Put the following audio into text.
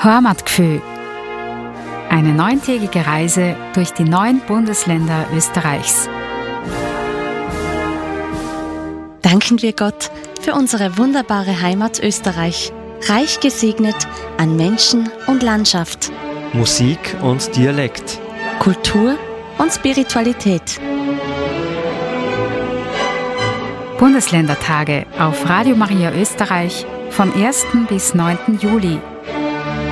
Heimatgefühl. Eine 9-tägige Reise durch die 9 Bundesländer Österreichs. Danken wir Gott für unsere wunderbare Heimat Österreich, reich gesegnet an Menschen und Landschaft, Musik und Dialekt, Kultur und Spiritualität. Bundesländertage auf Radio Maria Österreich vom 1. bis 9. Juli